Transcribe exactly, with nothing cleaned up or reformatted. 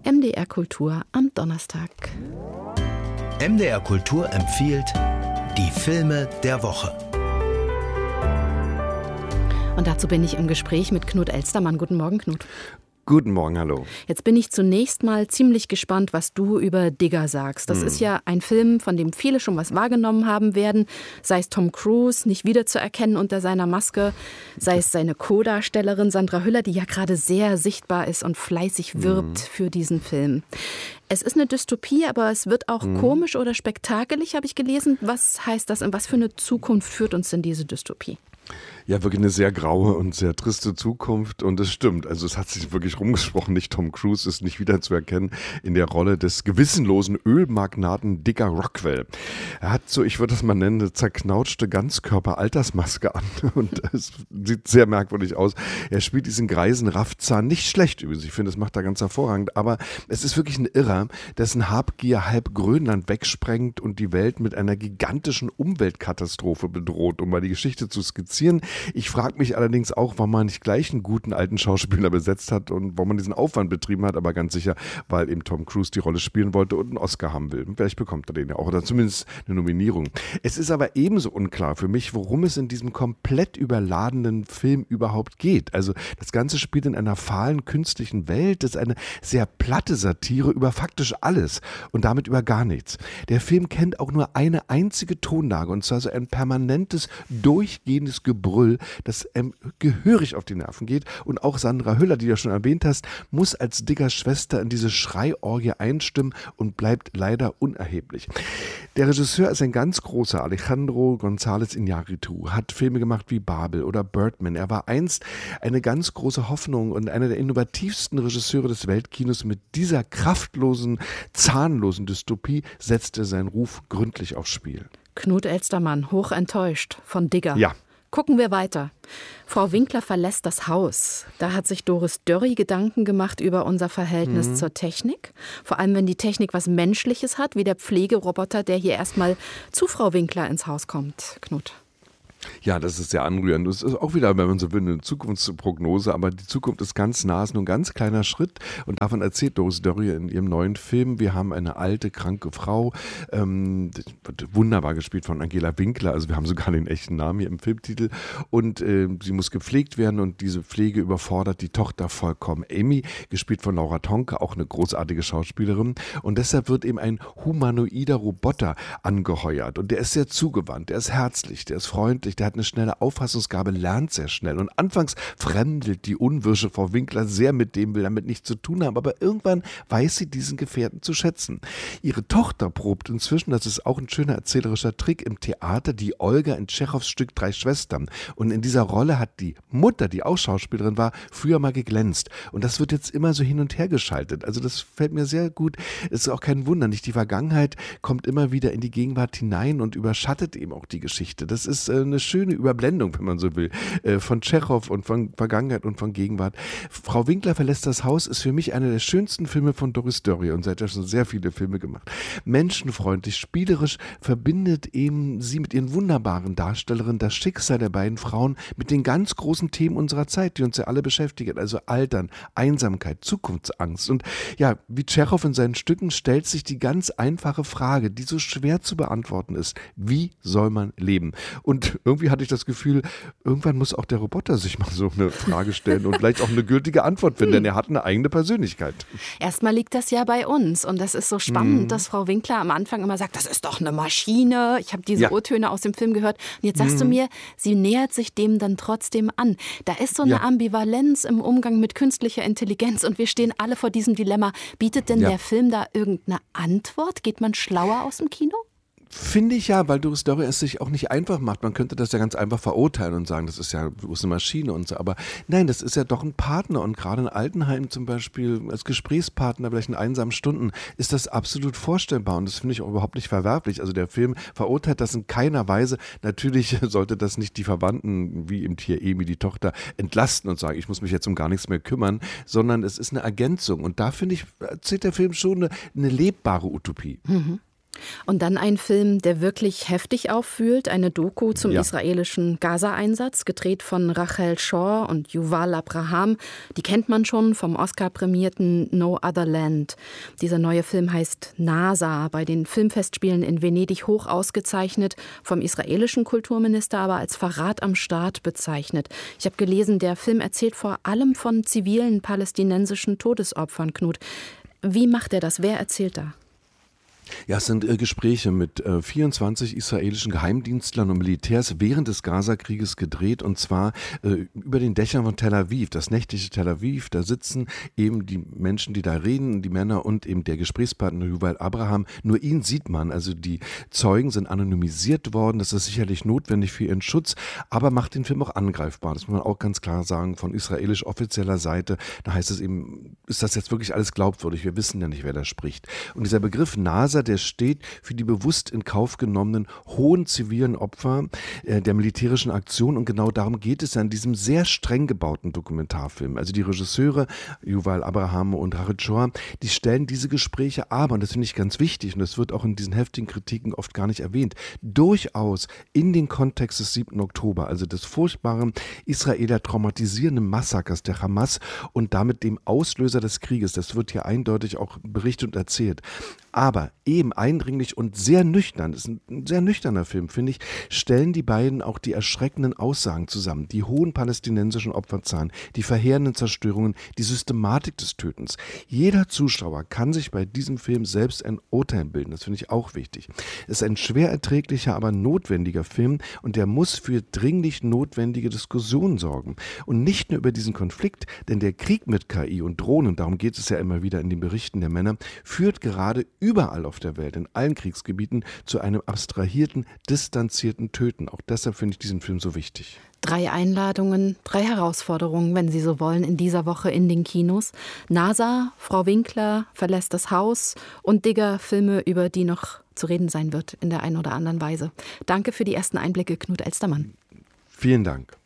M D R Kultur am Donnerstag. M D R Kultur empfiehlt die Filme der Woche. Und dazu bin ich im Gespräch mit Knut Elstermann. Guten Morgen, Knut. Guten Morgen, hallo. Jetzt bin ich zunächst mal ziemlich gespannt, was du über Digger sagst. Das hm. ist ja ein Film, von dem viele schon was wahrgenommen haben werden. Sei es Tom Cruise, nicht wiederzuerkennen unter seiner Maske. Sei es seine Co-Darstellerin Sandra Hüller, die ja gerade sehr sichtbar ist und fleißig wirbt hm. für diesen Film. Es ist eine Dystopie, aber es wird auch hm. komisch oder spektakelig, habe ich gelesen. Was heißt das und was für eine Zukunft führt uns in diese Dystopie? Ja, wirklich eine sehr graue und sehr triste Zukunft und es stimmt, also es hat sich wirklich rumgesprochen, nicht Tom Cruise ist nicht wiederzuerkennen in der Rolle des gewissenlosen Ölmagnaten Digger Rockwell. Er hat so, ich würde das mal nennen, eine zerknautschte Ganzkörper-Altersmaske an und es sieht sehr merkwürdig aus. Er spielt diesen greisen Raffzahn nicht schlecht übrigens, ich finde, das macht er ganz hervorragend, aber es ist wirklich ein Irrer, dessen Habgier halb Grönland wegsprengt und die Welt mit einer gigantischen Umweltkatastrophe bedroht, um mal die Geschichte zu skizzieren. Ich frage mich allerdings auch, warum man nicht gleich einen guten alten Schauspieler besetzt hat und warum man diesen Aufwand betrieben hat, aber ganz sicher, weil eben Tom Cruise die Rolle spielen wollte und einen Oscar haben will. Vielleicht bekommt er den ja auch oder zumindest eine Nominierung. Es ist aber ebenso unklar für mich, worum es in diesem komplett überladenen Film überhaupt geht. Also das Ganze spielt in einer fahlen künstlichen Welt, das ist eine sehr platte Satire über faktisch alles und damit über gar nichts. Der Film kennt auch nur eine einzige Tonlage und zwar so ein permanentes, durchgehendes Gebrüll, das ähm, gehörig auf die Nerven geht. Und auch Sandra Hüller, die du ja schon erwähnt hast, muss als Diggers Schwester in diese Schreiorgie einstimmen und bleibt leider unerheblich. Der Regisseur ist ein ganz großer, Alejandro González Iñárritu, hat Filme gemacht wie Babel oder Birdman. Er war einst eine ganz große Hoffnung und einer der innovativsten Regisseure des Weltkinos. Mit dieser kraftlosen, zahnlosen Dystopie setzt er seinen Ruf gründlich aufs Spiel. Knut Elstermann, hoch enttäuscht von Digger. Ja. Gucken wir weiter. Frau Winkler verlässt das Haus. Da hat sich Doris Dörri Gedanken gemacht über unser Verhältnis mhm. zur Technik. Vor allem, wenn die Technik was Menschliches hat, wie der Pflegeroboter, der hier erstmal zu Frau Winkler ins Haus kommt. Knut. Ja, das ist sehr anrührend. Das ist auch wieder, wenn man so will, eine Zukunftsprognose, aber die Zukunft ist ganz nah, ist nur ein ganz kleiner Schritt und davon erzählt Doris Dörri in ihrem neuen Film. Wir haben eine alte, kranke Frau, ähm, wird wunderbar gespielt von Angela Winkler, also wir haben sogar den echten Namen hier im Filmtitel und äh, sie muss gepflegt werden und diese Pflege überfordert die Tochter vollkommen. Amy, gespielt von Laura Tonke, auch eine großartige Schauspielerin und deshalb wird eben ein humanoider Roboter angeheuert und der ist sehr zugewandt, der ist herzlich, der ist freundlich, der hat eine schnelle Auffassungsgabe, lernt sehr schnell und anfangs fremdelt die unwirsche Frau Winkler sehr mit dem, will damit nichts zu tun haben, aber irgendwann weiß sie diesen Gefährten zu schätzen. Ihre Tochter probt inzwischen, das ist auch ein schöner erzählerischer Trick, im Theater die Olga in Tschechows Stück Drei Schwestern und in dieser Rolle hat die Mutter, die auch Schauspielerin war, früher mal geglänzt und das wird jetzt immer so hin und her geschaltet, also das fällt mir sehr gut, es ist auch kein Wunder, nicht die Vergangenheit kommt immer wieder in die Gegenwart hinein und überschattet eben auch die Geschichte, das ist äh, eine schöne Überblendung, wenn man so will, äh, von Tschechow und von Vergangenheit und von Gegenwart. Frau Winkler verlässt das Haus ist für mich einer der schönsten Filme von Doris Dörri und sie hat ja schon sehr viele Filme gemacht. Menschenfreundlich, spielerisch verbindet eben sie mit ihren wunderbaren Darstellerinnen das Schicksal der beiden Frauen mit den ganz großen Themen unserer Zeit, die uns ja alle beschäftigen, also Altern, Einsamkeit, Zukunftsangst und ja, wie Tschechow in seinen Stücken stellt sich die ganz einfache Frage, die so schwer zu beantworten ist, wie soll man leben? Und irgendwie hatte ich das Gefühl, irgendwann muss auch der Roboter sich mal so eine Frage stellen und vielleicht auch eine gültige Antwort finden, denn er hat eine eigene Persönlichkeit. Erstmal liegt das ja bei uns und das ist so spannend, mm. dass Frau Winkler am Anfang immer sagt, das ist doch eine Maschine. Ich habe diese ja. O-Töne aus dem Film gehört und jetzt sagst mm. du mir, sie nähert sich dem dann trotzdem an. Da ist so eine ja. Ambivalenz im Umgang mit künstlicher Intelligenz und wir stehen alle vor diesem Dilemma. Bietet denn ja. der Film da irgendeine Antwort? Geht man schlauer aus dem Kino? Finde ich ja, weil Doris Dörri es sich auch nicht einfach macht. Man könnte das ja ganz einfach verurteilen und sagen, das ist ja bloß eine Maschine und so. Aber nein, das ist ja doch ein Partner. Und gerade in Altenheim zum Beispiel als Gesprächspartner, vielleicht in einsamen Stunden, ist das absolut vorstellbar. Und das finde ich auch überhaupt nicht verwerflich. Also der Film verurteilt das in keiner Weise. Natürlich sollte das nicht die Verwandten, wie im Tier Emi, die Tochter, entlasten und sagen, ich muss mich jetzt um gar nichts mehr kümmern, sondern es ist eine Ergänzung. Und da finde ich, erzählt der Film schon eine, eine lebbare Utopie. Mhm. Und dann ein Film, der wirklich heftig auffühlt, eine Doku zum Ja. israelischen Gaza-Einsatz, gedreht von Rachel Shaw und Yuval Abraham. Die kennt man schon vom Oscar-prämierten No Other Land. Dieser neue Film heißt NASA, bei den Filmfestspielen in Venedig hoch ausgezeichnet, vom israelischen Kulturminister aber als Verrat am Staat bezeichnet. Ich habe gelesen, der Film erzählt vor allem von zivilen palästinensischen Todesopfern, Knut. Wie macht er das? Wer erzählt da? Ja, es sind äh, Gespräche mit äh, vierundzwanzig israelischen Geheimdienstlern und Militärs während des Gaza-Krieges gedreht, und zwar äh, über den Dächern von Tel Aviv, das nächtliche Tel Aviv. Da sitzen eben die Menschen, die da reden, die Männer und eben der Gesprächspartner Yuval Abraham. Nur ihn sieht man, also die Zeugen sind anonymisiert worden. Das ist sicherlich notwendig für ihren Schutz, aber macht den Film auch angreifbar. Das muss man auch ganz klar sagen, von israelisch offizieller Seite. Da heißt es eben, ist das jetzt wirklich alles glaubwürdig? Wir wissen ja nicht, wer da spricht. Und dieser Begriff NASA, der steht für die bewusst in Kauf genommenen hohen zivilen Opfer äh, der militärischen Aktion, und genau darum geht es ja in diesem sehr streng gebauten Dokumentarfilm. Also die Regisseure Yuval Abraham und Rachel Shaw, die stellen diese Gespräche aber, und das finde ich ganz wichtig, und das wird auch in diesen heftigen Kritiken oft gar nicht erwähnt, durchaus in den Kontext des siebten Oktober, also des furchtbaren Israeler traumatisierenden Massakers der Hamas und damit dem Auslöser des Krieges. Das wird hier eindeutig auch berichtet und erzählt. Aber eben eindringlich und sehr nüchtern, das ist ein sehr nüchterner Film, finde ich, stellen die beiden auch die erschreckenden Aussagen zusammen. Die hohen palästinensischen Opferzahlen, die verheerenden Zerstörungen, die Systematik des Tötens. Jeder Zuschauer kann sich bei diesem Film selbst ein Urteil bilden. Das finde ich auch wichtig. Es ist ein schwer erträglicher, aber notwendiger Film, und der muss für dringlich notwendige Diskussionen sorgen. Und nicht nur über diesen Konflikt, denn der Krieg mit K I und Drohnen, darum geht es ja immer wieder in den Berichten der Männer, führt gerade überall auf der Welt, in allen Kriegsgebieten, zu einem abstrahierten, distanzierten Töten. Auch deshalb finde ich diesen Film so wichtig. Drei Einladungen, drei Herausforderungen, wenn Sie so wollen, in dieser Woche in den Kinos. NASA, Frau Winkler verlässt das Haus und Digger, Filme, über die noch zu reden sein wird in der einen oder anderen Weise. Danke für die ersten Einblicke, Knut Elstermann. Vielen Dank.